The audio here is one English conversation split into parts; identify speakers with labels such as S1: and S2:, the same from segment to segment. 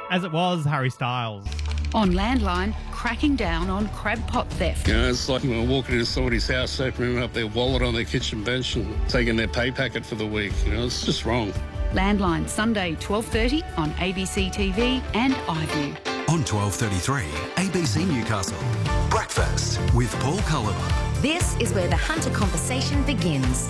S1: As it was, Harry Styles.
S2: On Landline, cracking down on crab pot theft.
S3: You know, it's like when we're walking into somebody's house, opening up their wallet on their kitchen bench and taking their pay packet for the week. You know, it's just wrong.
S2: Landline, Sunday, 12:30 on ABC TV and iView.
S4: On 12:33, ABC Newcastle. Breakfast with Paul Culliver.
S5: This is where the Hunter conversation begins.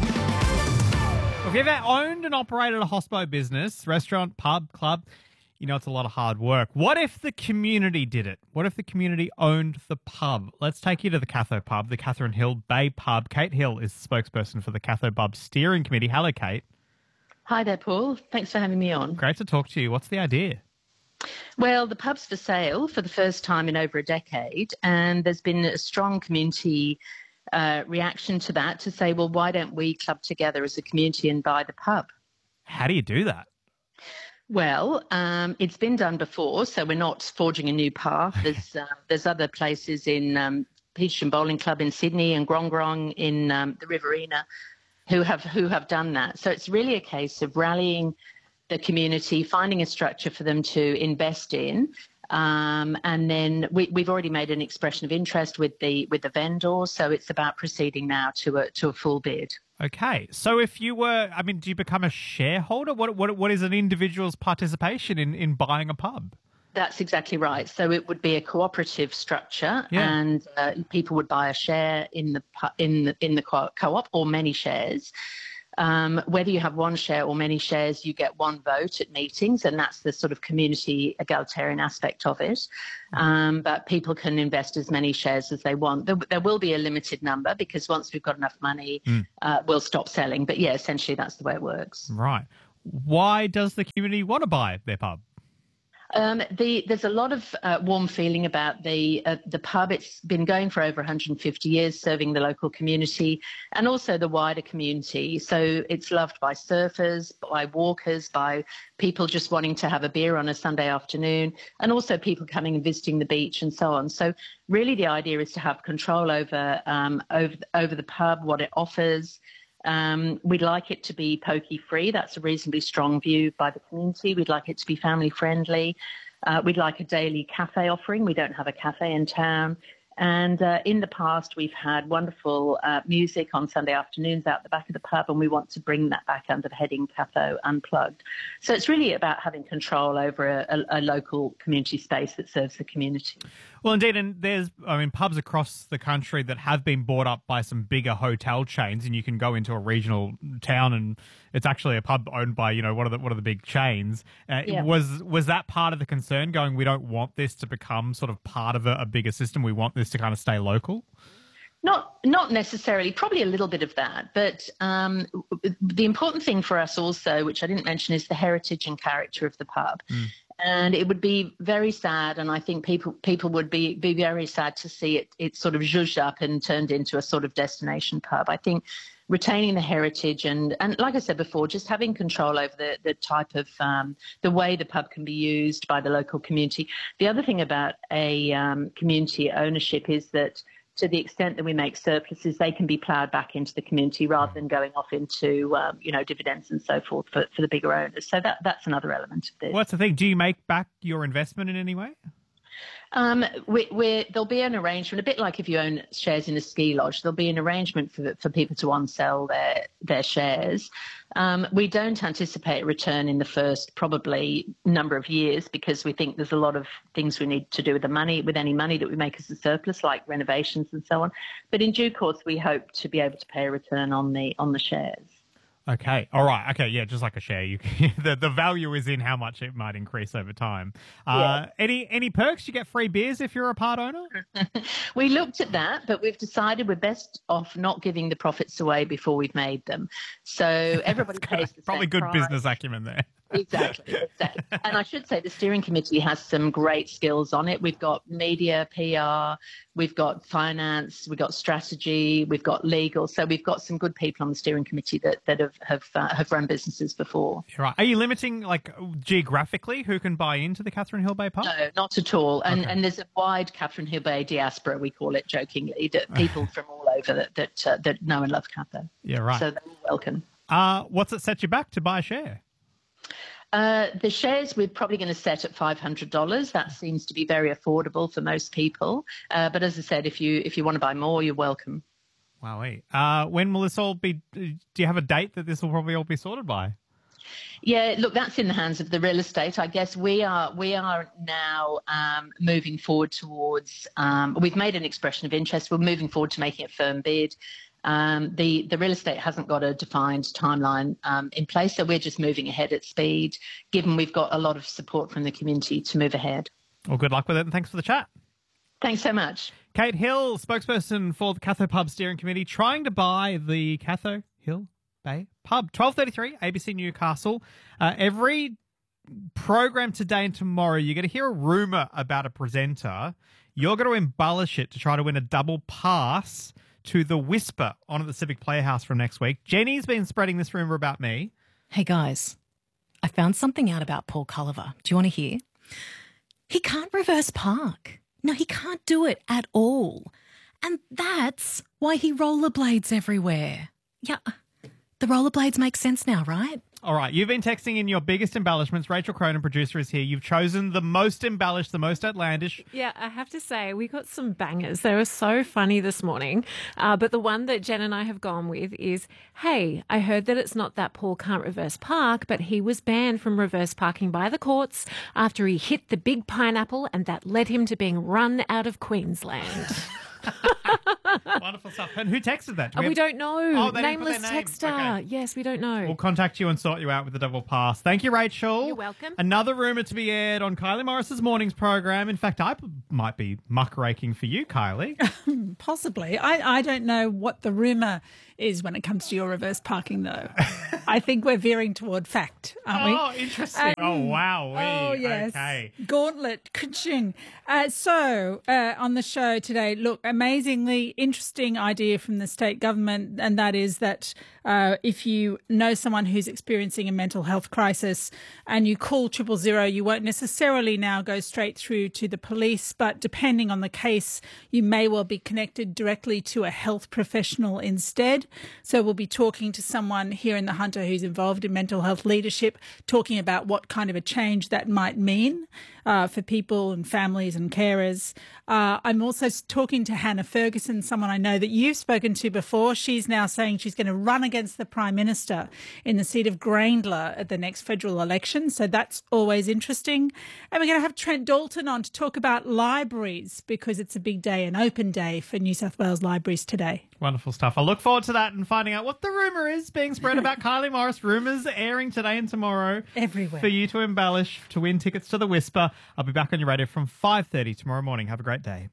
S1: If you've ever owned and operated a hospo business, restaurant, pub, club, you know it's a lot of hard work. What if the community did it? What if the community owned the pub? Let's take you to the Catho Pub, the Catherine Hill Bay Pub. Kate Hill is the spokesperson for the Catho Pub Steering Committee. Hello, Kate.
S6: Hi there, Paul. Thanks for having me on.
S1: Great to talk to you. What's the idea?
S6: Well, the pub's for sale for the first time in over a decade, and there's been a strong community reaction to that to say, well, why don't we club together as a community and buy the pub?
S1: How do you do that?
S6: Well, it's been done before, so we're not forging a new path. There's other places in Petersham Bowling Club in Sydney and Grong Grong in the Riverina who have done that. So it's really a case of rallying the community, finding a structure for them to invest in, and then we've already made an expression of interest with the vendor. So it's about proceeding now to a full bid.
S1: Okay, so if you were, I mean, do you become a shareholder? What is an individual's participation in buying a pub?
S6: That's exactly right. So it would be a cooperative structure, and people would buy a share in the co-op or many shares. Whether you have one share or many shares, you get one vote at meetings, and that's the sort of community egalitarian aspect of it. But people can invest as many shares as they want. There will be a limited number because once we've got enough money, we'll stop selling. But yeah, essentially that's the way it works.
S1: Right. Why does the community want to buy their pub?
S6: There's a lot of warm feeling about the pub. It's been going for over 150 years, serving the local community and also the wider community. So it's loved by surfers, by walkers, by people just wanting to have a beer on a Sunday afternoon, and also people coming and visiting the beach and so on. So really the idea is to have control over the pub, what it offers. We'd like it to be pokey-free. That's a reasonably strong view by the community. We'd like it to be family-friendly. We'd like a daily cafe offering. We don't have a cafe in town. And in the past, we've had wonderful music on Sunday afternoons out the back of the pub, and we want to bring that back under the heading Catho Unplugged. So it's really about having control over a local community space that serves the community.
S1: Well, indeed, and there's, pubs across the country that have been bought up by some bigger hotel chains, and you can go into a regional town and it's actually a pub owned by, one of the big chains. Was that part of the concern, going, we don't want this to become sort of part of a bigger system, we want this to kind of stay local?
S6: Not necessarily, probably a little bit of that. But the important thing for us also, which I didn't mention, is the heritage and character of the pub. And it would be very sad, and I think people would be very sad to see it sort of zhuzhed up and turned into a sort of destination pub. I think retaining the heritage and like I said before, just having control over the type of the way the pub can be used by the local community. The other thing about a community ownership is that to the extent that we make surpluses, they can be ploughed back into the community rather than going off into, dividends and so forth for the bigger owners. So that's another element of this.
S1: What's the thing? Do you make back your investment in any way?
S6: There'll be an arrangement, a bit like if you own shares in a ski lodge, there'll be an arrangement for people to on-sell their shares. We don't anticipate a return in the first probably number of years because we think there's a lot of things we need to do with any money that we make as a surplus, like renovations and so on. But in due course, we hope to be able to pay a return on the shares.
S1: Okay. All right. Okay. Yeah. Just like a share, the value is in how much it might increase over time. Any perks? You get free beers if you're a part owner?
S6: We looked at that, but we've decided we're best off not giving the profits away before we've made them. So everybody pays the
S1: probably
S6: same
S1: good
S6: price.
S1: Business acumen there.
S6: Exactly. And I should say the steering committee has some great skills on it. We've got media, PR, we've got finance, we've got strategy, we've got legal. So we've got some good people on the steering committee that have run businesses before.
S1: Right. Are you limiting geographically who can buy into the Catherine Hill Bay pub?
S6: No, not at all. And there's a wide Catherine Hill Bay diaspora, we call it jokingly, that people from all over that know and love Catho.
S1: Yeah, right.
S6: So they're welcome.
S1: What's it set you back to buy a share?
S6: The shares we're probably going to set at $500. That seems to be very affordable for most people. But as I said, if you want to buy more, you're welcome.
S1: Wow. When will this all be? Do you have a date that this will probably all be sorted by?
S6: Yeah, look, that's in the hands of the real estate. I guess we are now moving forward towards. We've made an expression of interest. We're moving forward to making a firm bid. The real estate hasn't got a defined timeline in place, so we're just moving ahead at speed, given we've got a lot of support from the community to move ahead.
S1: Well, good luck with it, and thanks for the chat.
S6: Thanks so much.
S1: Kate Hill, spokesperson for the Catho Pub Steering Committee, trying to buy the Catho Hill Bay Pub. 12:33, ABC Newcastle. Every program today and tomorrow, you're going to hear a rumour about a presenter. You're going to embellish it to try to win a double pass to the Whisper on at the Civic Playhouse from next week. Jenny's been spreading this rumour about me.
S7: Hey, guys, I found something out about Paul Culliver. Do you want to hear? He can't reverse park. No, he can't do it at all. And that's why he rollerblades everywhere. Yeah, the rollerblades make sense now, right?
S1: All right, you've been texting in your biggest embellishments. Rachel Cronin, producer, is here. You've chosen the most embellished, the most outlandish.
S8: Yeah, I have to say, we got some bangers. They were so funny this morning. But the one that Jen and I have gone with is, hey, I heard that it's not that Paul can't reverse park, but he was banned from reverse parking by the courts after he hit the big pineapple, and that led him to being run out of Queensland.
S1: Wonderful stuff. And who texted that?
S8: We don't know.
S1: Oh, they
S8: Nameless
S1: didn't put their name.
S8: texter.
S1: Okay.
S8: Yes, we don't know.
S1: We'll contact you and sort you out with the double pass. Thank you, Rachel.
S8: You're welcome.
S1: Another rumour to be aired on Kylie Morris's mornings program. In fact, I might be muckraking for you, Kylie.
S9: Possibly. I don't know what the rumour is when it comes to your reverse parking, though. I think we're veering toward fact, aren't we?
S1: Oh, interesting. Wow.
S9: Oh, yes.
S1: Okay.
S9: Gauntlet, ka-ching. So, on the show today, look, amazingly interesting idea from the state government, and that is that if you know someone who's experiencing a mental health crisis and you call 000, you won't necessarily now go straight through to the police, but depending on the case, you may well be connected directly to a health professional instead. So we'll be talking to someone here in the Hunter who's involved in mental health leadership, talking about what kind of a change that might mean for people and families and carers. I'm also talking to Hannah Ferguson, someone I know that you've spoken to before. She's now saying she's going to run against the Prime Minister in the seat of Grayndler at the next federal election. So that's always interesting. And we're going to have Trent Dalton on to talk about libraries, because it's a big day, an open day for New South Wales libraries today.
S1: Wonderful stuff. I look forward to that and finding out what the rumour is being spread about Kylie Morris. Rumours airing today and tomorrow.
S9: Everywhere.
S1: For you to embellish, to win tickets to the Whisper. I'll be back on your radio from 5:30 tomorrow morning. Have a great day.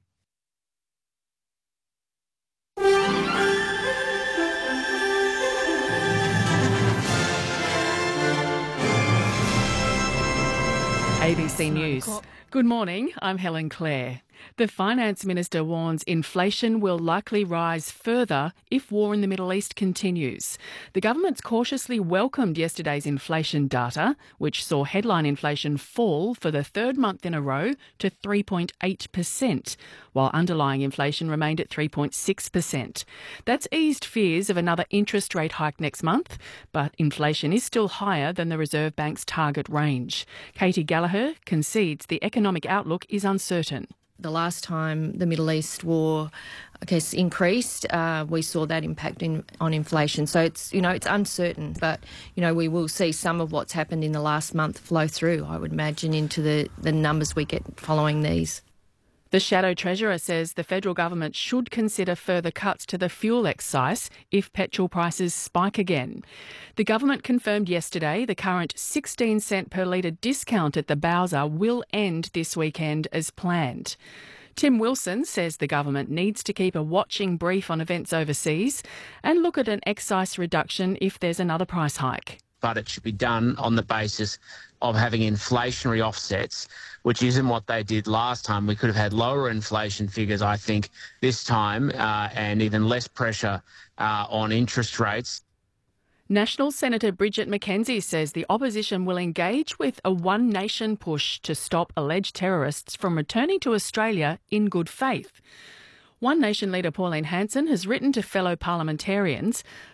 S10: ABC News. Good morning, I'm Helen Clare. The Finance Minister warns inflation will likely rise further if war in the Middle East continues. The government's cautiously welcomed yesterday's inflation data, which saw headline inflation fall for the third month in a row to 3.8%, while underlying inflation remained at 3.6%. That's eased fears of another interest rate hike next month, but inflation is still higher than the Reserve Bank's target range. Katie Gallagher concedes the economic outlook is uncertain.
S11: The last time the Middle East war, I guess, increased, we saw that impact on inflation. So it's uncertain, but, we will see some of what's happened in the last month flow through, I would imagine, into the numbers we get following these.
S10: The Shadow Treasurer says the federal government should consider further cuts to the fuel excise if petrol prices spike again. The government confirmed yesterday the current 16-cent per litre discount at the Bowser will end this weekend as planned. Tim Wilson says the government needs to keep a watching brief on events overseas and look at an excise reduction if there's another price hike.
S12: But it should be done on the basis of having inflationary offsets, which isn't what they did last time. We could have had lower inflation figures, I think, this time, and even less pressure on interest rates.
S10: National Senator Bridget McKenzie says the opposition will engage with a One Nation push to stop alleged terrorists from returning to Australia in good faith. One Nation leader Pauline Hanson has written to fellow parliamentarians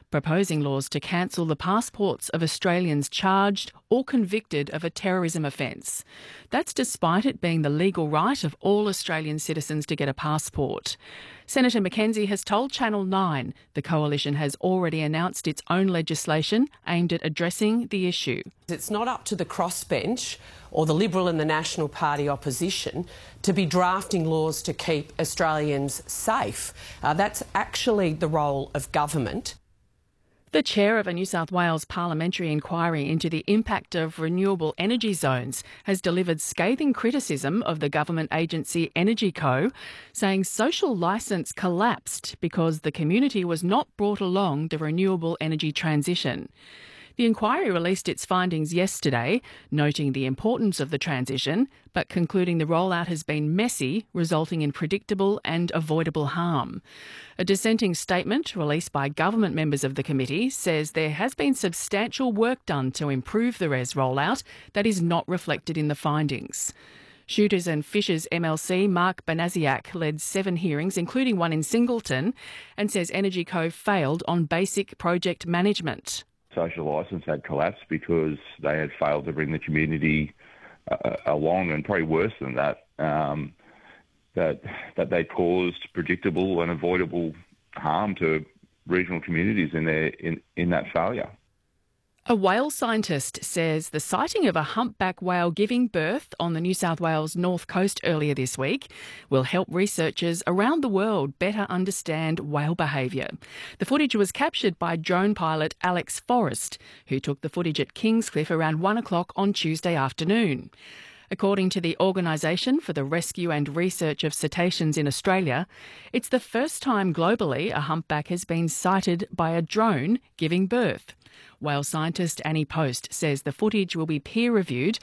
S10: proposing laws to cancel the passports of Australians charged or convicted of a terrorism offence. That's despite it being the legal right of all Australian citizens to get a passport. Senator Mackenzie has told Channel 9 the coalition has already announced its own legislation aimed at addressing the issue.
S13: It's not up to the crossbench or the Liberal and the National Party opposition to be drafting laws to keep Australians safe. That's actually the role of government.
S10: The chair of a New South Wales parliamentary inquiry into the impact of renewable energy zones has delivered scathing criticism of the government agency Energy Co, saying social licence collapsed because the community was not brought along the renewable energy transition. The inquiry released its findings yesterday, noting the importance of the transition, but concluding the rollout has been messy, resulting in predictable and avoidable harm. A dissenting statement released by government members of the committee says there has been substantial work done to improve the RES rollout that is not reflected in the findings. Shooters and Fishers MLC Mark Banasiak led 7 hearings, including one in Singleton, and says Energy Co failed on basic project management.
S14: Social licence had collapsed because they had failed to bring the community along, and probably worse than that, that they caused predictable and avoidable harm to regional communities in that failure.
S10: A whale scientist says the sighting of a humpback whale giving birth on the New South Wales north coast earlier this week will help researchers around the world better understand whale behaviour. The footage was captured by drone pilot Alex Forrest, who took the footage at Kingscliff around 1 o'clock on Tuesday afternoon. According to the Organisation for the Rescue and Research of Cetaceans in Australia, it's the first time globally a humpback has been sighted by a drone giving birth. Whale scientist Annie Post says the footage will be peer-reviewed